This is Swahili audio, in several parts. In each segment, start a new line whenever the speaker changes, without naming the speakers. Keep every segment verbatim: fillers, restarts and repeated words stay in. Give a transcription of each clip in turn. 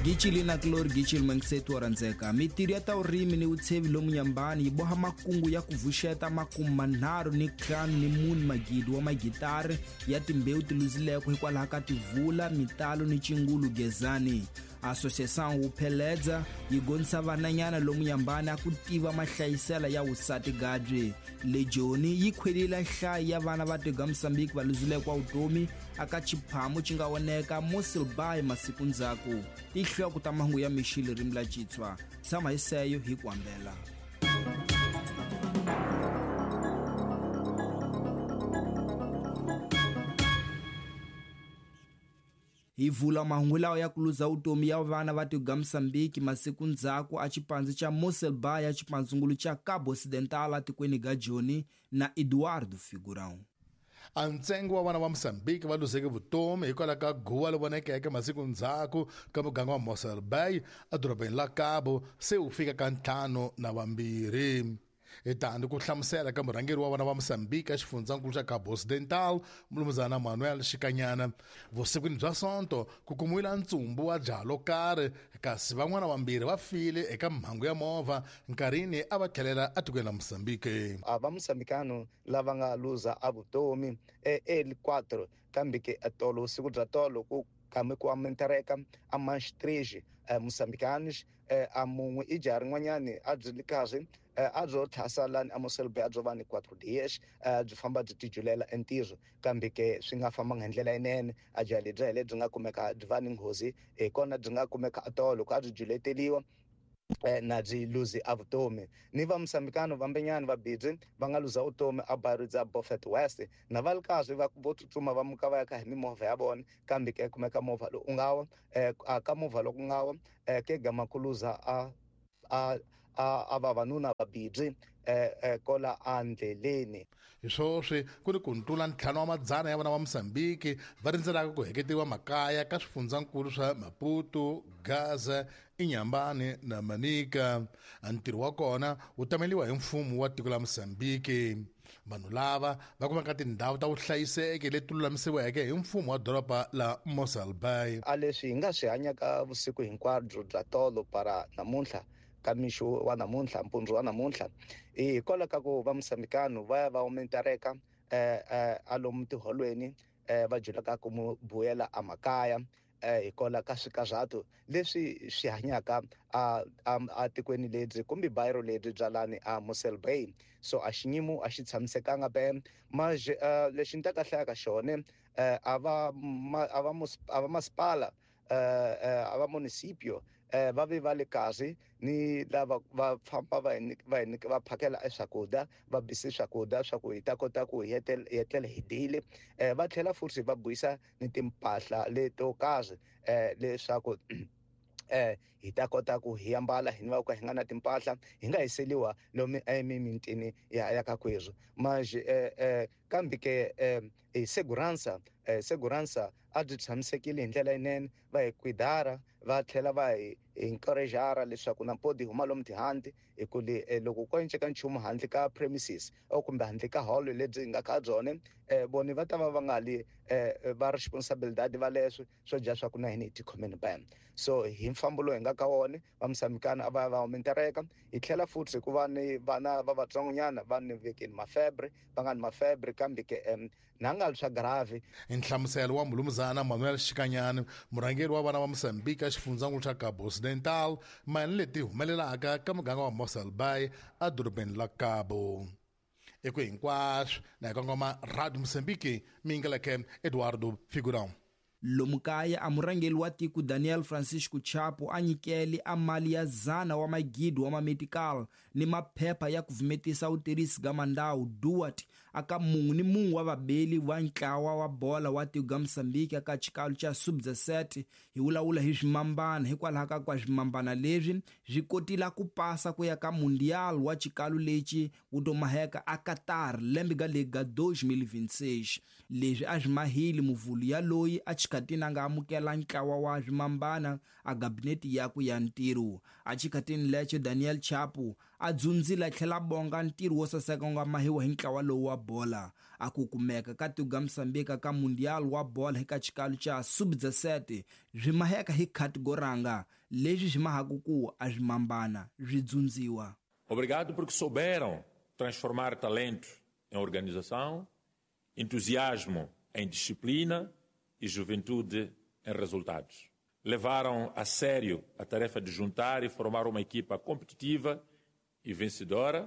Gichili na klor gichili mengsetu oranzeka. Mitiri ata urimi ni utsevi lomu nyambani. Iboha makungu ya kuvusheta makumanaro ni kranu ni muni magidu wa magitare. Yati mbeu tiluzileko hikwa lakati vula, mitalo ni chingulu gezani. Associação Upeleza yigonisa vananyana lomu yambani akutiva mahlaisela ya usati gadre. Legioni yikhwelila nhlayi ya vana va tega Msambiki valuzile kwa utomi aka chiphamu chingawoneka Mosselbaai masiku ndzhaku. Tihloko ta mahungu ya mixili rim la Chitswa. Tshama hi seyo hi kwambela. Hi vula mahungu lawa ya kuluza utomi ya vana va tega Msambiki masiku ndzhaku a chipandzi cha Mosselbaai ya chipandzungulu cha Cabo Occidental atikweni ga Joni na Eduardo Figurão.
A ntsengo wa vana va Mosambiki va luzeke vutomi hikwalaho ka guwa lo vonekeke masiku ndzhaku ka muganga wa Mosselbaai edorobeni la Cabo se wu fika ka ntlhanu na vambirhi. Hi tandi ku hlamusela ka murhangeri wa vana va Mosambiki a xifundzankulu xa Cabo Occidental mulumuzana Manuel Xikanyana. Vusikwini bya sonto ku kumiwile ntsumbu wa jaha lo karhi kasi van'wana vambirhi va file eka mhangu ya movha nkarhini a va tlhelela atikweni la Mosambiki.
Va Mosambikano lava nga luza a vutomi el quatro kambe ke tolo siku bya tolo ku kame ku amentereka a manstrige Moçambicanos a mun'we i jaha rin'wanyani a byi kahle a byo thasa lani a Mosselbaai a byo va ni quatro dias byi famba byi tijulela entirho kambe ke swi nga fambanga hi ndlela yinene a jaha lebyi hele byi nga kumeka byi va ni nghozi hi kona byi nga kumeka atolo ku a byi juleteliwa na byi luzi a vutomi. Ni va Mosambikano vambenyani vabidzi va nga luza vutomi a Barudza a Beaufort West na va kahle va vo tsutsuma va muka va ya ka hi mimovha ya vona kambe ke kumeka movha lowu nga wa a ka movha loku nga wa ke gama ku luza a a a vavanuna vabidzi kola andleleni.
Hi swoswi ku ri ku ntula ntlhanu wa madzana ya vana va Mosambiki va rindzelaka ku heketiwa makaya ka swifundzankulu swa Maputo, Gaza, Inhambane na Manica. Ntirho wa kona wu tameliwa hi mfumo wa tiko la Mosambiki. Vanhu lava va kumeka tindhawu ta vuhlayiseki leti lulamisiweke hi mfumo wa doroba la Mosselbaai.
A leswi hi nga swi hanyaka vusiku hinkwabyo bya tolo para namuntlha ka mixo wa namuntlha mpundzu wa namuntlha hikwalaho ka ku va Mosambikano va ya va aumentareka a lomu tiholweni va julaka ku mu buyela a makaya hikwalaho ka swikazhato leswi swi hanyaka a tikweni lebyi kumbe bayiro lebyi bya lani a Mosselbaai. So a xiyimo a xi tshamisekanga be mas lexi ni ta kahlaya ka xona a va a va a va masipala a va municipio va ve va le kahle ni lava va famba va va va phakela swakudya va bisi swakudya swa ku hi ta kota ku hi etlela hi dile va tlhela futhi va buyisa ni timpahla leto kahle leswaku eh hi ta kota ku hi ambala hi va ka hi nga na timpahla hi nga hiseliwa lomu emimitini ya ya ka kwezwo mas eh kambe ke eh segurança segurança a byi tshamisekile hi ndlela yinene va hi kwidara va tlhela va hi encouragera leswaku na podi huma lomu tihandle hi ku loko ko enceka nchumu handle ka premises o kumbe handle ka hall lebyi nga ka byona voni va ta va va nga li va responsibility va leswi swo dya swa ku na hini hi tikhomeni bam. So hi mfambo lowu hi nga ka wona va Mosambikano a va va aumentareka hi tlhela futhi ku va ni vana va vatsongonyana va ni vekeni mafebre va nga ni mafebre kambe ke nanga swa grave.
Hi nhlamuselo wa mulumuzana Manuel Xikanyana murhangeri wa vana va Mosambiki a xifundzankulu xa Cabo Occidental mali leti humelelaka ka muganga wa Mosselbaai a dorobeni la Cabo. Eku hinkwaswo na hi kongoma Radio Mosambiki mingeleke Eduardo Figurão.
Lomu kaya a murhangeri wa tiko Daniel Francisco Chapo a nyikele a mali ya zana wa magidi wa mamedical ni maphepha ya kuvumetisa utirhisi ga mandawu Duarte aka mungu ni mungu wa vabeli wa ntlawa wa bola wa tiko ga Mosambiki aka chikalu cha sub dezesete hi wulawula hi swimambana hikwalaho ka kwa swimambana leswi byi kotila ku pasa ku ya ka mundial wa chikalu lexi wu tomaheka a Qatar lembe ga le ga dois mil e vinte e seis. Leswi a byi mahile muvulu ya loyi a chikatina nga amukela ntlawa wa swimambana a gabineti yaku ya ntirho. A chikatini lecho Daniel Chapo a dzundzile a tlhela bonga ntirho wo saseka nga mahiwa hi ntlawa lowu wa bola a ku kumeka ka tiko ga Mozambique ka mundial wa bola eka xikalo xa sub dezesete byi maheka hi categoranga leswi byi mahaku ku a byi mambana byi dzundziwa.
Obrigado porque souberam transformar talento em organização, entusiasmo em disciplina e juventude em resultados. Levaram a sério a tarefa de juntar e formar uma equipa competitiva e vencedora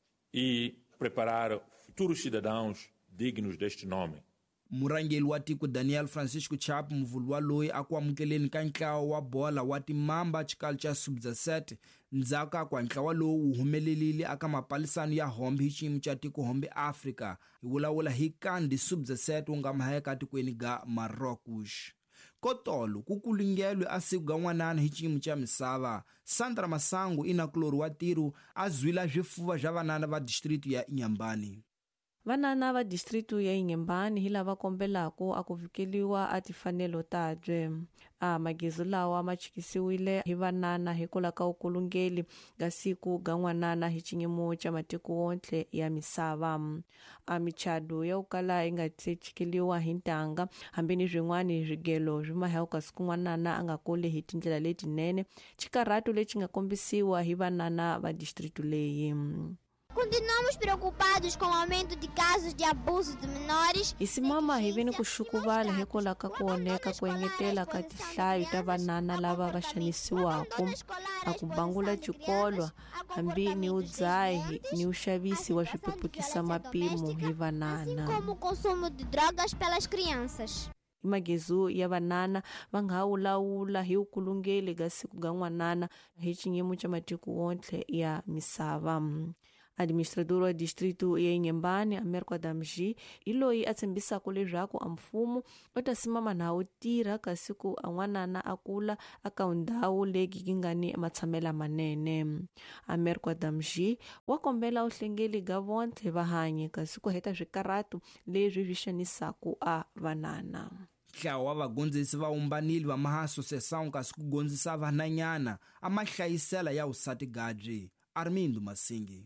e preparar futuros cidadãos dignos deste nome.
Murangeli wa tiko Daniel Francisco Chapo muvulwa loyi a ku amukeleni ka ntlawa wa bola wa timamba xikalo xa sub dezesete ndzhaku ka kwa ntlawa lowu wu humelelile aka mapalisano ya hombe hi xiyimo xa tiko hombe Africa hi wulawula hi kandi sub dezesete wu nga maheka tikweni ga Marocos. Kotolo ku kulungelwe a siku ga n'wanana hi xiyimo xa misava. Sandra Masangu ina kulori wa tiro a zwila zwifuva zwa vanana va district ya Inyambani.
Vanana va distritu ya Inyembani hi lava kombelako a ku vikeliwa a tifanelo tabye. A magezo lawa ma chikisiwile hi vanana hi kola ka ukulungeli ga siku ga n'wanana hi xiyimo xa matiko wontle ya misava. A michado ya ukala inga chikeliwa hi ntanga hambeni zwin'wani zwigelo zwi maheka ka siku n'wanana a nga kole hi tindlela letinene chikaratu lexi nga kombisiwa hi vanana va distritu leyi.
Continuamos preocupados com o aumento de casos de abuso de menores.
Isimama hi veni ku xukuvala hi kola ka ku oneka ku engetela ka tihlayo ta vanana lava va xanisiwaka a ku bangula xikolwa hambi ni udzahi ni uxavisi wa swipepukisa mapimo hi vanana.
Como o consumo de drogas pelas crianças.
Magezu ya vanana va nga wulawula hi ukulungeli ga siku ga n'wanana hi xiyimo xa matiko wontle ya misava. Administrador wa distrito ya Inyembani Americo Damji iloyi a tshembisaka leswaku a mfumo u ta simama na wu tirha ka siku a n'wanana a kula aka ndhawu leyi nga ni matshamela manene. Americo Damji wa kombela uhlengeli ga vontlhe va hanye ka siku heta swikaratu leswi swi xanisaka a vanana.
Ntlawa wa vagondzisi va umbanili va mahasosesão kasi ku gondzisa vananyana a mahlayisela ya usati gadzi. Armindo Masingi.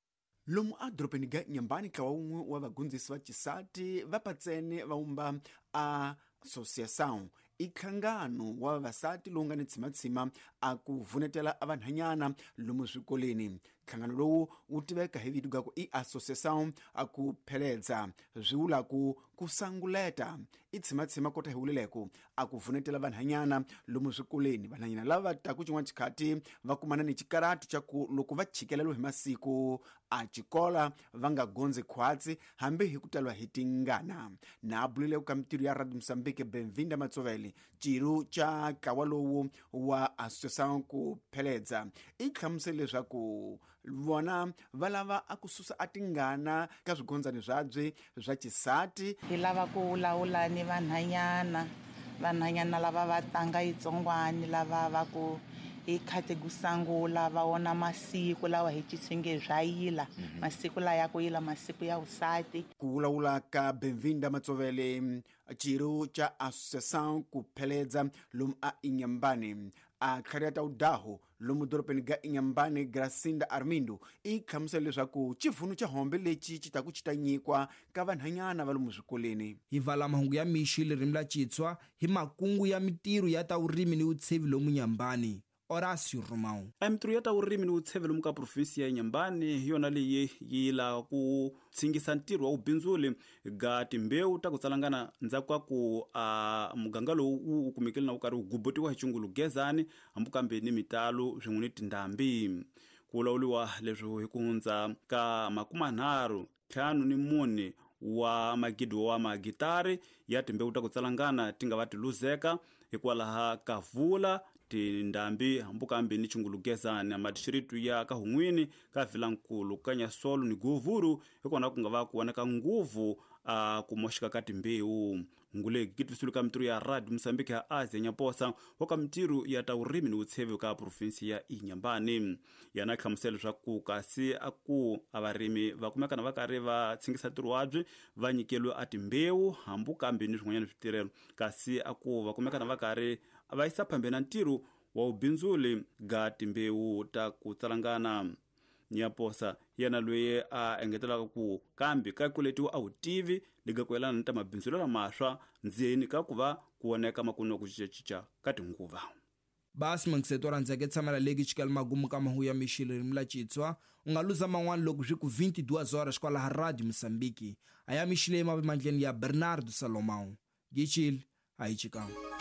Lomu a dropeni ga Inyambani ntlawa wun'we wa vagondzisi va xisati va patsene va umba a associação i nhlangano wa vavasati lowu nga ni tshimatshima a ku vunetela a vanhanyana lomu swikoleni. Nhlangano lowu wu tiveka hi vito gaku i associação a ku pheledza swi vulaku ku sanguleta i tshimatshima kota hi wuleleko a ku vunetela vanhanyana lomu swikoleni. Vanhanyana lava va taku xin'wana xikhati va kumana ni xikarati xa ku loko va chikelelo hi masiku a xikola va nga gondzi khwatsi hambi hi ku talwa hi tingana. Na bulile ka mintirho ya Radio Mozambique Benvinda Matsovele ciro cha ntlawa lowu wa associação ku pheledza i hlamusele leswaku vona va lava a ku susa a tingana ka swigondzani swabye swa xisati.
Hi lava ku wulawula ni vanhanyana vanhanyana lava va tlanga yitsongwani lava va ku hi khate ku sangula va wona masiku lawa hi xitsinge bya yila masiku la ya ku yila masiku ya usati.
Ku wulawula ka Benvinda Matsovele ciro cha associação ku pheledza lomu a Inyambani a khariyata udaho lomu doropeni ga Inyambani Gracinda Armindo i hlamusela leswaku chivunu cha hombe lexi xi taku xi ta nyikwa ka vanhanyana va lomu swikoleni.
Hi vala mahungu ya mixi ririmi la Xitswa hi makungu ya mitirho ya ta urimi ni vutshevi lomu Nyambani. Horacio Romão.
A mintirho ya ta urimi ni vutshevi lomu ka provinsi ya Inyambani hi yona leyi yi la ku tshingisa ntirho wa ubindzuli ga timbewu ta ku tsalangana ndzhaku ka ku a muganga lowu wu kumekile na wu karhi wu gubotiwa hi xingulu Gezani hambukambe ni mitalo swin'we ni tindhambi. Ku wulawuliwa leswi hi ku hundza ka makumanharhu ntlhanu ni mune wa magidi wa magitari ya timbewu ta ku tsalangana ti nga va ti luzeka hikwalaha ka vula tindhambi hambukambe ni xingulu Gezani amadixiritu ya ka Hungwini ka Vilankulu ka Nyasolo ni Guvuru hikona ku nga va ku voneka nguvu a ku moxeka ka timbewu. Ngule kitwisulu ka mintirho ya Radio Mozambique ya Asia Nyaposa wa ka mintirho ya ta urimi ni vutshevi ka provinsi ya Inyambani. Yana hlamusela leswaku kasi a ku a varimi va kumeka na va karhi va tshingisa ntirho wabye va nyikeliwe a timbewu hambukambe ni swin'wanyana switirelo kasi a ku va kumeka na va karhi va yisa phambeni na ntirho wa ubindzuli ga timbewu ta ku tsalangana. nyaposa yena loyi a engetelaka ku kambi ka kuletiwa a vutivi liga ku yelana ni ta mabindzu lamaswa ndzeni ka ku va ku oneka makuno ku cincacinca ka tinguva.
basi mangseto randzeke tshamela leki xikali magumu ka mahu ya mixilo ririmi la Xitswa u nga luza man'wana loko byi ku twenty-two horas kwalaha radio Mosambiki a ya mixile emavimandleni ya Bernardo Salomão Gichile a hi xikan'we.